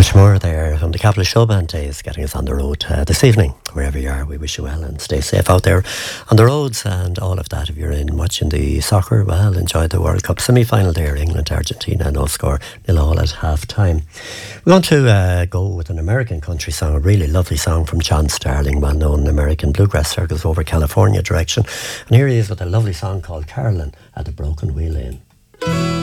Moore there from the Capital Show Band days, getting us on the road this evening. Wherever you are, we wish you well and stay safe out there on the roads and all of that. If you're in watching the soccer, well, enjoy the World Cup semi-final there, England-Argentina, no score, 0-0 at half-time. We're going to go with an American country song, a really lovely song from John Starling, well-known American bluegrass circles over California direction. And here he is with a lovely song called Carolyn at the Broken Wheel Inn.